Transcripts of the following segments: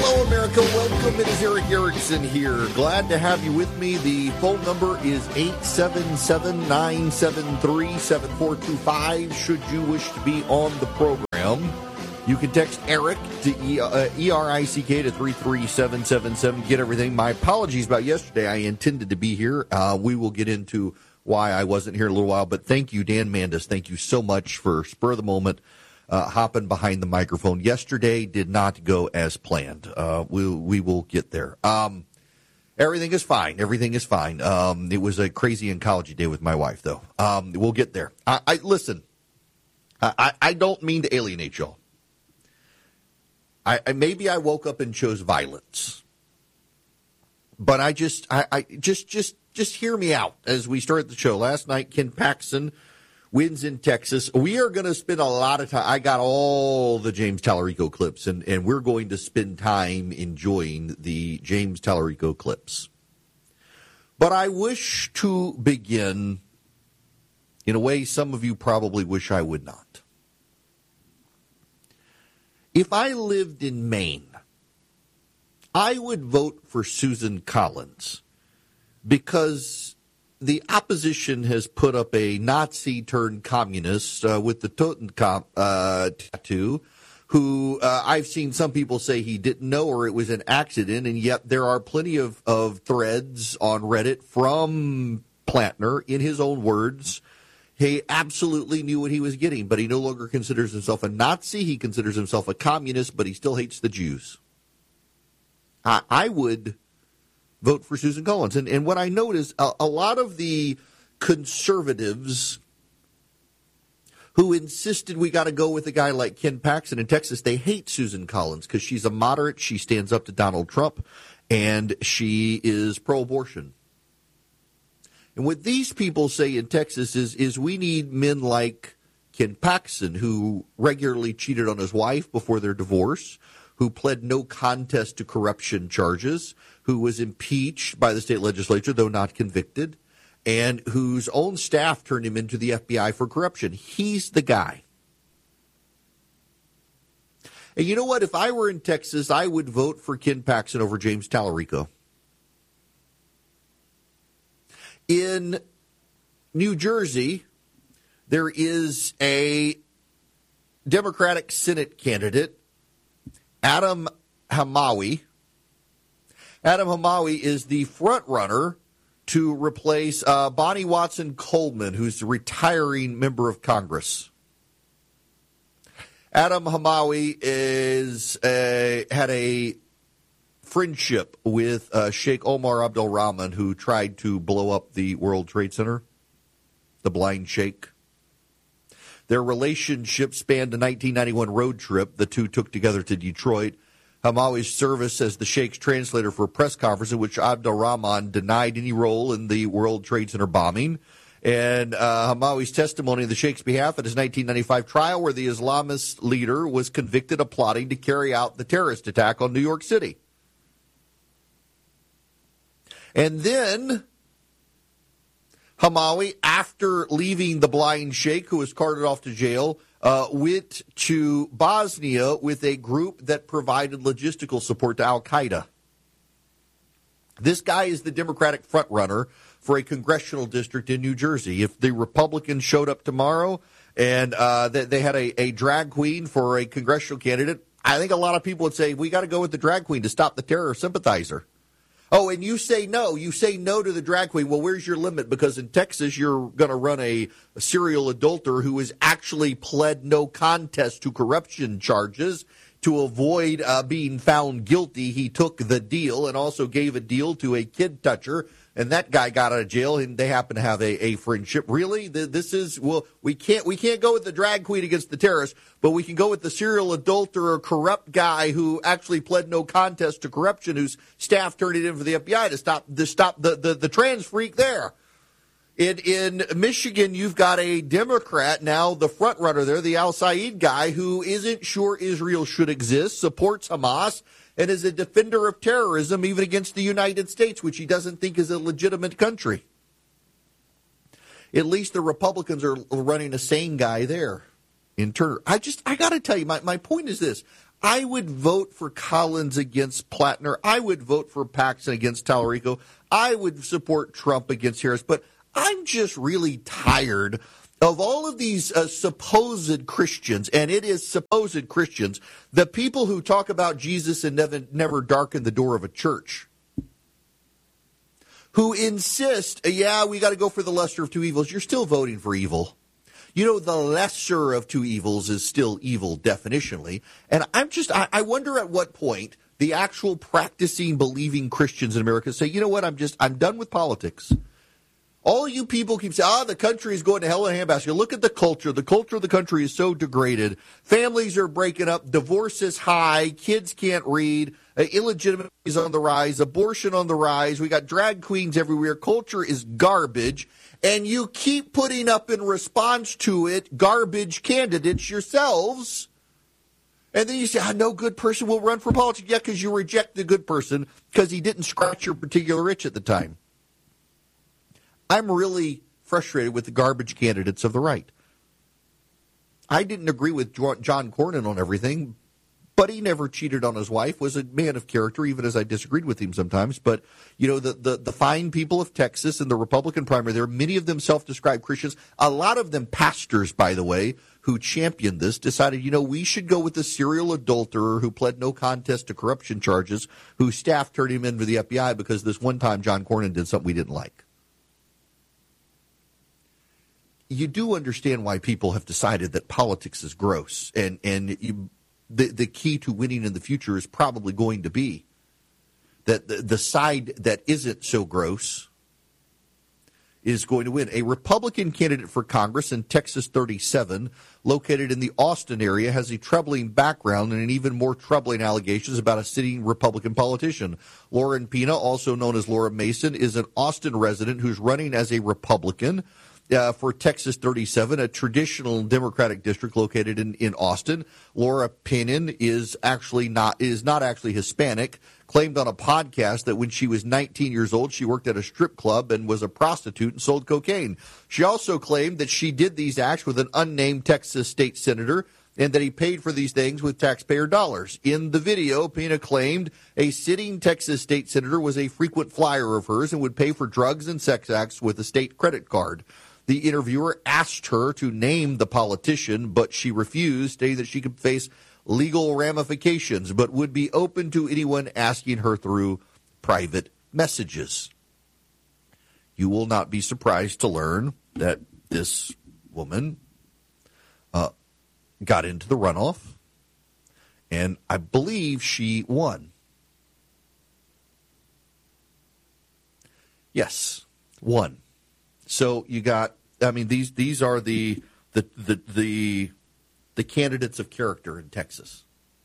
Hello, America. Welcome. It is Eric Erickson here. Glad to have you with me. The phone number is 877-973-7425. Should you wish to be on the program, you can text Eric to E-R-I-C-K to 33777. Get everything. My apologies about yesterday. I intended to be here. We will get into why I wasn't here in a little while. But thank you, Dan Mandis. Thank you so much for spur of the moment hopping behind the microphone. Yesterday did not go as planned. We will get there. Everything is fine. Everything is fine. It was a crazy oncology day with my wife, though. We'll get there. Listen, I don't mean to alienate y'all. Maybe I woke up and chose violence. But I just hear me out as we start the show. Last night, Ken Paxton wins in Texas. We are going to spend a lot of time. I got all the James Tallarico clips, and we're going to spend time enjoying the James Tallarico clips. But I wish to begin in a way some of you probably wish I would not. If I lived in Maine, I would vote for Susan Collins because the opposition has put up a Nazi-turned-communist with the Totenkopf tattoo, who I've seen some people say he didn't know or it was an accident, and yet there are plenty of threads on Reddit from Plantner, in his own words. He absolutely knew what he was getting, but he no longer considers himself a Nazi. He considers himself a communist, but he still hates the Jews. I would vote for Susan Collins. And what I notice, a lot of the conservatives who insisted we got to go with a guy like Ken Paxton in Texas, they hate Susan Collins because she's a moderate, she stands up to Donald Trump, and she is pro-abortion. And what these people say in Texas is we need men like Ken Paxton, who regularly cheated on his wife before their divorce, who pled no contest to corruption charges, who was impeached by the state legislature, though not convicted, and whose own staff turned him into the FBI for corruption. He's the guy. And you know what? If I were in Texas, I would vote for Ken Paxton over James Tallarico. In New Jersey, there is a Democratic Senate candidate, Adam Hamawi. Adam Hamawi is the front runner to replace Bonnie Watson Coleman, who's the retiring member of Congress. Adam Hamawi had a friendship with Sheikh Omar Abdul Rahman, who tried to blow up the World Trade Center, the blind sheikh. Their relationship spanned a 1991 road trip the two took together to Detroit. Hamawi's service as the Sheikh's translator for a press conference in which Abdul Rahman denied any role in the World Trade Center bombing. And Hamawi's testimony on the Sheikh's behalf at his 1995 trial where the Islamist leader was convicted of plotting to carry out the terrorist attack on New York City. And then Hamawi, after leaving the blind sheikh who was carted off to jail, went to Bosnia with a group that provided logistical support to al-Qaeda. This guy is the Democratic frontrunner for a congressional district in New Jersey. If the Republicans showed up tomorrow and they had a drag queen for a congressional candidate, I think a lot of people would say, we got to go with the drag queen to stop the terror sympathizer. Oh, and you say no. You say no to the drag queen. Well, where's your limit? Because in Texas, you're going to run a serial adulterer who has actually pled no contest to corruption charges. To avoid being found guilty, he took the deal and also gave a deal to a kid toucher. And that guy got out of jail, and they happen to have a friendship. Really? This is, well, we can't go with the drag queen against the terrorists, but we can go with the serial adulterer, corrupt guy who actually pled no contest to corruption, whose staff turned it in for the FBI to stop the trans freak there. In Michigan, you've got a Democrat now, the front runner there, the al-Said guy, who isn't sure Israel should exist, supports Hamas, and is a defender of terrorism even against the United States, which he doesn't think is a legitimate country. At least the Republicans are running a sane guy there in Turner. I got to tell you, my point is this. I would vote for Collins against Plattner. I would vote for Paxton against Tallarico. I would support Trump against Harris. But I'm just really tired of all of these supposed Christians, and it is supposed Christians, the people who talk about Jesus and never darken the door of a church, who insist, yeah, we got to go for the lesser of two evils. You're still voting for evil. You know, the lesser of two evils is still evil definitionally. And I wonder at what point the actual practicing, believing Christians in America say, you know what, I'm done with politics. All you people keep saying, the country is going to hell in a handbasket. Look at the culture. The culture of the country is so degraded. Families are breaking up. Divorce is high. Kids can't read. Illegitimacy is on the rise. Abortion on the rise. We got drag queens everywhere. Culture is garbage. And you keep putting up in response to it garbage candidates yourselves. And then you say, no good person will run for politics. Yeah, because you reject the good person because he didn't scratch your particular itch at the time. I'm really frustrated with the garbage candidates of the right. I didn't agree with John Cornyn on everything, but he never cheated on his wife, was a man of character, even as I disagreed with him sometimes. But, you know, the fine people of Texas and the Republican primary, there are many of them self-described Christians, a lot of them pastors, by the way, who championed this, decided, you know, we should go with the serial adulterer who pled no contest to corruption charges, whose staff turned him in for the FBI because this one time John Cornyn did something we didn't like. You do understand why people have decided that politics is gross, and the key to winning in the future is probably going to be that the side that isn't so gross is going to win. A Republican candidate for Congress in Texas 37, located in the Austin area, has a troubling background and an even more troubling allegations about a sitting Republican politician. Lauren Pena, also known as Laura Mason, is an Austin resident who's running as a Republican for Texas 37, a traditional Democratic district located in Austin. Laura Pena is not actually Hispanic. Claimed on a podcast that when she was 19 years old, she worked at a strip club and was a prostitute and sold cocaine. She also claimed that she did these acts with an unnamed Texas state senator and that he paid for these things with taxpayer dollars. In the video, Pena claimed a sitting Texas state senator was a frequent flyer of hers and would pay for drugs and sex acts with a state credit card. The interviewer asked her to name the politician, but she refused, stating that she could face legal ramifications, but would be open to anyone asking her through private messages. You will not be surprised to learn that this woman got into the runoff, and I believe she won. Yes, won. So you got, I mean, these are the candidates of character in Texas.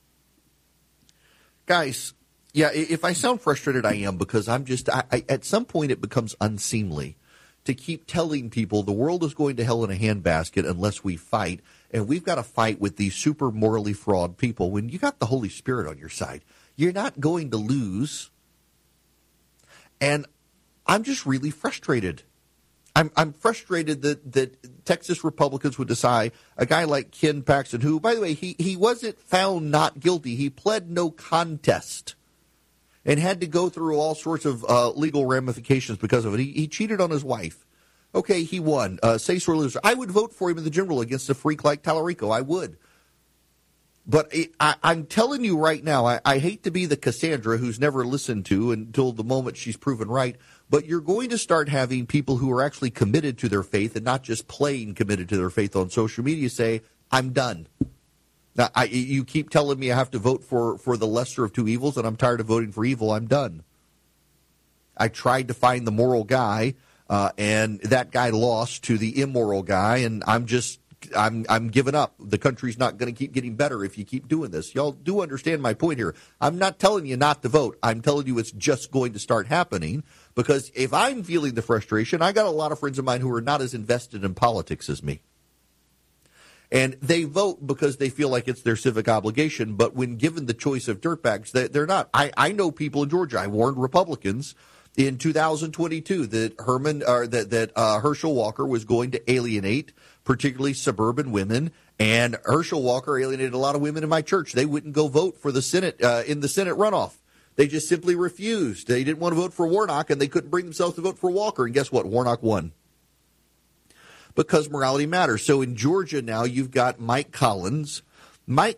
Guys, yeah, if I sound frustrated, I am, because I at some point it becomes unseemly to keep telling people the world is going to hell in a handbasket unless we fight, and we've got to fight with these super morally flawed people. When you got the Holy Spirit on your side, you're not going to lose. And I'm just really frustrated. I'm frustrated that Texas Republicans would decide a guy like Ken Paxton, who, by the way, he wasn't found not guilty. He pled no contest and had to go through all sorts of legal ramifications because of it. He cheated on his wife. Okay, he won. Say sore loser. I would vote for him in the general against a freak like Tallarico. I would. But I'm telling you right now, I hate to be the Cassandra who's never listened to until the moment she's proven right, but you're going to start having people who are actually committed to their faith and not just plain committed to their faith on social media say, I'm done. Now, you keep telling me I have to vote for the lesser of two evils, and I'm tired of voting for evil. I'm done. I tried to find the moral guy, and that guy lost to the immoral guy, and I'm giving up. The country's not going to keep getting better if you keep doing this. Y'all do understand my point here. I'm not telling you not to vote. I'm telling you it's just going to start happening, because if I'm feeling the frustration, I got a lot of friends of mine who are not as invested in politics as me. And they vote because they feel like it's their civic obligation, but when given the choice of dirtbags, they're not. I know people in Georgia. I warned Republicans in 2022 that Herschel Walker was going to alienate particularly suburban women And Herschel Walker alienated a lot of women in my church. They wouldn't go vote for the Senate in the Senate runoff. They just simply refused. They didn't want to vote for Warnock, and they couldn't bring themselves to vote for Walker. And guess what? Warnock won. Because morality matters. So in Georgia now, you've got Mike Collins. Mike